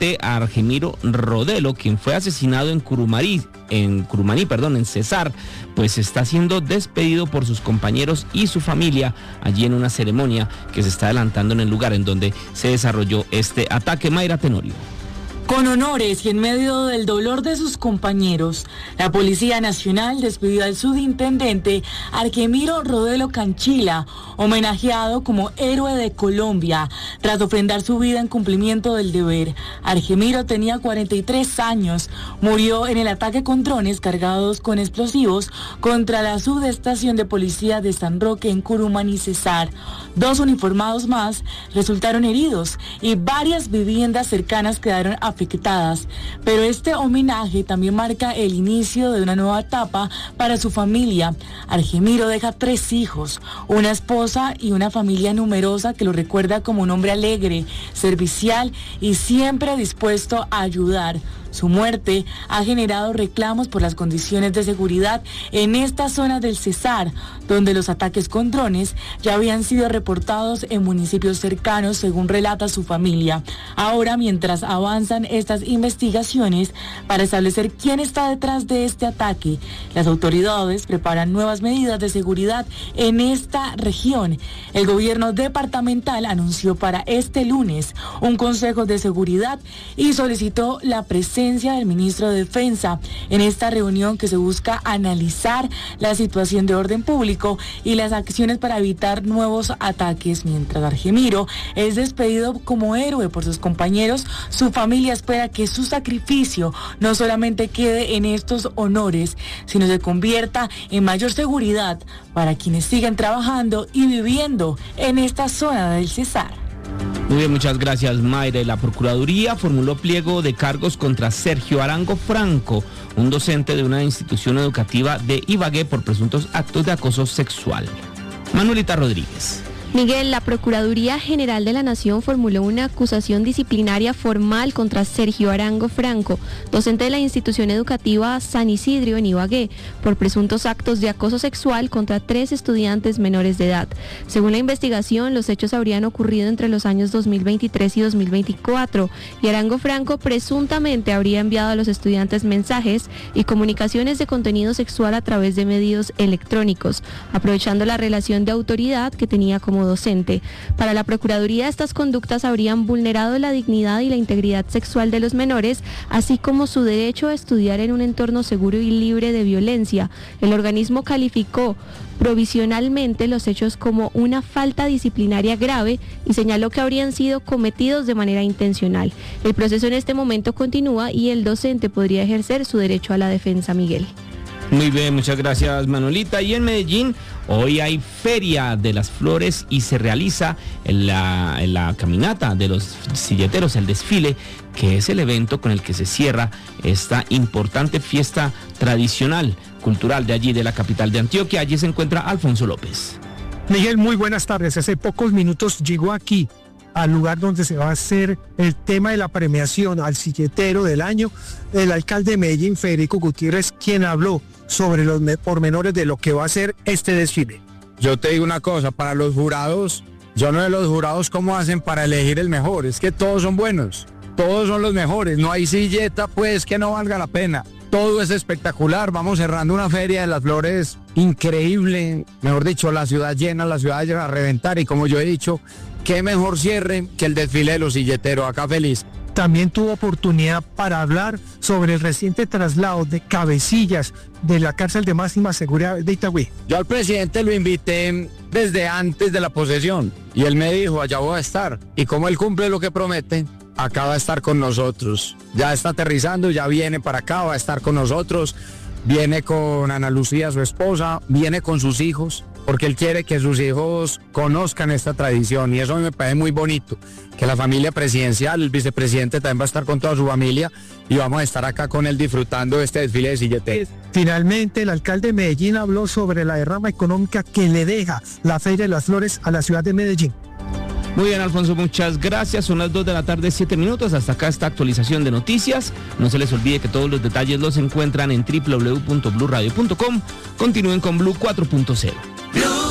estudiante Argemiro Rodelo, quien fue asesinado en Curumaní, en Cesar, pues está siendo despedido por sus compañeros y su familia allí en una ceremonia que se está adelantando en el lugar en donde se desarrolló este ataque. Mayra Tenorio. Con honores y en medio del dolor de sus compañeros, la Policía Nacional despidió al subintendente Argemiro Rodelo Canchila, homenajeado como héroe de Colombia, tras ofrendar su vida en cumplimiento del deber. Argemiro tenía 43 años, murió en el ataque con drones cargados con explosivos contra la subestación de policía de San Roque en Curumaní, Cesar. 2 uniformados más resultaron heridos y varias viviendas cercanas quedaron afectadas, pero este homenaje también marca el inicio de una nueva etapa para su familia. Argemiro deja 3 hijos, una esposa y una familia numerosa que lo recuerda como un hombre alegre, servicial y siempre dispuesto a ayudar. Su muerte ha generado reclamos por las condiciones de seguridad en esta zona del Cesar, donde los ataques con drones ya habían sido reportados en municipios cercanos, según relata su familia. Ahora, mientras avanzan estas investigaciones para establecer quién está detrás de este ataque, las autoridades preparan nuevas medidas de seguridad en esta región. El gobierno departamental anunció para este lunes un consejo de seguridad y solicitó la presencia del ministro de Defensa en esta reunión que se busca analizar la situación de orden público y las acciones para evitar nuevos ataques. Mientras Argemiro es despedido como héroe por sus compañeros, su familia espera que su sacrificio no solamente quede en estos honores, sino se convierta en mayor seguridad para quienes siguen trabajando y viviendo en esta zona del Cesar. Muy bien, muchas gracias, Mayra. La Procuraduría formuló pliego de cargos contra Sergio Arango Franco, un docente de una institución educativa de Ibagué, por presuntos actos de acoso sexual. Manuelita Rodríguez. Miguel, la Procuraduría General de la Nación formuló una acusación disciplinaria formal contra Sergio Arango Franco, docente de la institución educativa San Isidro en Ibagué, por presuntos actos de acoso sexual contra 3 estudiantes menores de edad. Según la investigación, los hechos habrían ocurrido entre los años 2023 y 2024, y Arango Franco presuntamente habría enviado a los estudiantes mensajes y comunicaciones de contenido sexual a través de medios electrónicos, aprovechando la relación de autoridad que tenía como docente. Para la Procuraduría, estas conductas habrían vulnerado la dignidad y la integridad sexual de los menores, así como su derecho a estudiar en un entorno seguro y libre de violencia. El organismo calificó provisionalmente los hechos como una falta disciplinaria grave y señaló que habrían sido cometidos de manera intencional. El proceso en este momento continúa y el docente podría ejercer su derecho a la defensa. Miguel. Muy bien, muchas gracias, Manolita. Y en Medellín hoy hay Feria de las Flores y se realiza la caminata de los silleteros, el desfile, que es el evento con el que se cierra esta importante fiesta tradicional, cultural de allí, de la capital de Antioquia. Allí se encuentra Alfonso López. Miguel, muy buenas tardes. Hace pocos minutos llegó aquí al lugar donde se va a hacer el tema de la premiación al silletero del año, el alcalde de Medellín, Federico Gutiérrez, quien habló sobre los pormenores de lo que va a ser este desfile. Yo te digo una cosa, para los jurados, yo no sé los jurados cómo hacen para elegir el mejor, es que todos son buenos, todos son los mejores, no hay silleta pues que no valga la pena. Todo es espectacular, vamos cerrando una feria de las flores increíble, mejor dicho, la ciudad llena a reventar, y como yo he dicho, qué mejor cierre que el desfile de los silleteros, acá feliz. También tuvo oportunidad para hablar sobre el reciente traslado de cabecillas de la cárcel de máxima seguridad de Itagüí. Yo al presidente lo invité desde antes de la posesión y él me dijo, allá voy a estar, y como él cumple lo que promete, acá va a estar con nosotros. Ya está aterrizando, ya viene para acá, va a estar con nosotros, viene con Ana Lucía, su esposa, viene con sus hijos, porque él quiere que sus hijos conozcan esta tradición, y eso me parece muy bonito, que la familia presidencial, el vicepresidente también va a estar con toda su familia, y vamos a estar acá con él disfrutando de este desfile de silleteros. Finalmente, el alcalde de Medellín habló sobre la derrama económica que le deja la Feria de las Flores a la ciudad de Medellín. Muy bien, Alfonso, muchas gracias. Son las 2 de la tarde, 7 minutos. Hasta acá esta actualización de noticias. No se les olvide que todos los detalles los encuentran en www.bluradio.com. Continúen con Blue 4.0.